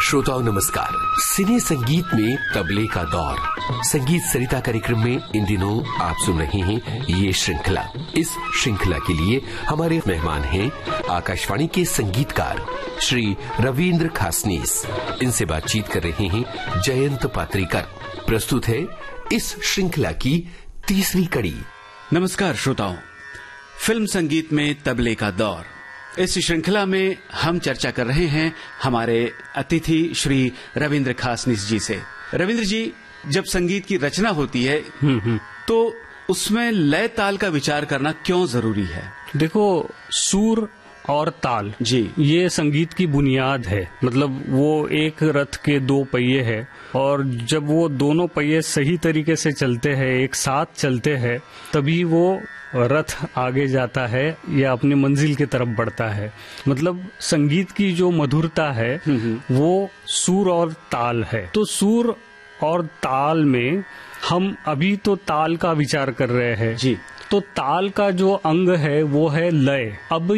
श्रोताओं नमस्कार। सिने संगीत में तबले का दौर, संगीत सरिता कार्यक्रम में इन दिनों आप सुन रहे हैं ये श्रृंखला। इस श्रृंखला के लिए हमारे मेहमान हैं आकाशवाणी के संगीतकार श्री रविंद्र खासनीस। इनसे बातचीत कर रहे हैं जयंत पात्रीकर। प्रस्तुत है इस श्रृंखला की तीसरी कड़ी। नमस्कार श्रोताओं, फिल्म संगीत में तबले का दौर, इस श्रृंखला में हम चर्चा कर रहे हैं हमारे अतिथि श्री रविंद्र खासनीस जी से। रविंद्र जी, जब संगीत की रचना होती है तो उसमें लय ताल का विचार करना क्यों जरूरी है? देखो, सुर और ताल जी, ये संगीत की बुनियाद है। मतलब वो एक रथ के दो पहिए हैं और जब वो दोनों पहिए सही तरीके से चलते हैं, एक साथ चलते हैं, तभी वो रथ आगे जाता है या अपनी मंजिल की तरफ बढ़ता है। मतलब संगीत की जो मधुरता है वो सुर और ताल है। तो सुर और ताल में हम अभी तो ताल का विचार कर रहे हैं जी। तो ताल का जो अंग है वो है लय। अब